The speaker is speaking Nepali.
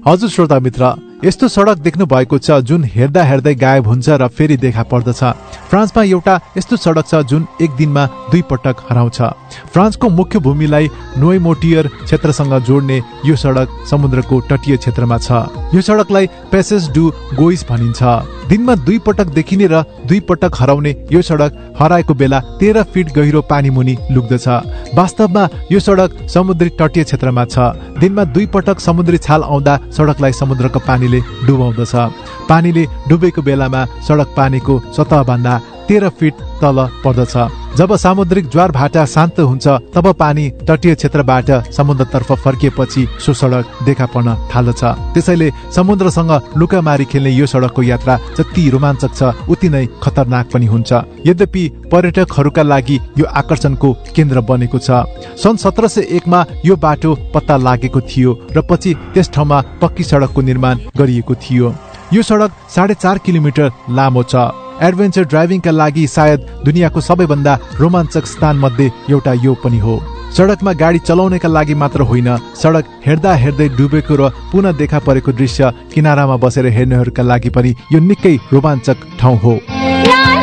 हजुर श्रोता मित्र, यस्तो सडक देख्नु भएको छ जुन हेर्दा हेर्दै गायब हुन्छ र फेरि देखा पर्दछ। फ्रान्समा एउटा यस्तो सडक छ जुन एक दिनमा 2 पटक हराउँछ। फ्रान्सको मुख्य भूमिलाई नोएमोटियर क्षेत्रसँग जोड्ने यो सडक समुद्रको तटीय क्षेत्रमा छ। यो सडकलाई पेसेज डु गोइस भनिन्छ। दिनमा 2 पटक देखिने र 2 पटक हराउने यो सडक हराएको बेला 13 फिट गहिरो पानी मुनि लुक्दछ। वास्तवमा यो सडक समुद्री तटीय क्षेत्रमा छ। दिनमा 2 पटक समुद्री छाल आउँदा सडकलाई समुद्रको पानीले डुबाउँदछ। पानीले डुबेको बेलामा सडक पानीको सतहभन्दा 13 फिट तल पर्दछ। जब सामुद्रिक ज्वार भाटा शान्त हुन्छ तब पानी तटीय क्षेत्रबाट समुद्रतर्फ फर्किएपछि सो सडक देखा पर्न थाल्दछ। त्यसैले समुद्रसँग लुकामारी खेल्ने यो सडकको यात्रा जति रोमाञ्चक छ उति नै खतरनाक पनि हुन्छ। यद्यपि पर्यटकहरूका लागि यो आकर्षणको केन्द्र बनेको छ। सन् 1701 मा यो बाटो पत्ता लागेको थियो र पछि त्यस ठाउँमा पक्की सडकको निर्माण गरिएको थियो। यो सडक 4.5 किलोमिटर लामो छ। एडभेन्चर ड्राइभिङका लागि सायद दुनियाँको सबैभन्दा रोमाञ्चक स्थान मध्ये एउटा यो पनि हो। सडकमा गाडी चलाउनेका लागि मात्र होइन, सडक हेर्दा हेर्दै डुबेको र पुनः देखा परेको दृश्य किनारामा बसेर हेर्नेहरूका लागि पनि यो निकै रोमाञ्चक ठाउँ हो।